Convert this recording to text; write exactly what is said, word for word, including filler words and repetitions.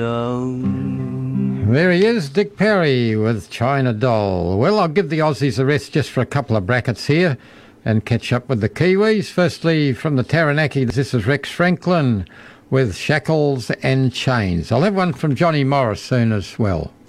There he is, Dick Perry with China Doll. Well, I'll give the Aussies a rest just for a couple of brackets here and catch up with the Kiwis. Firstly, from the Taranaki, this is Rex Franklin with Shackles and Chains. I'll have one from Johnny Morris soon as well.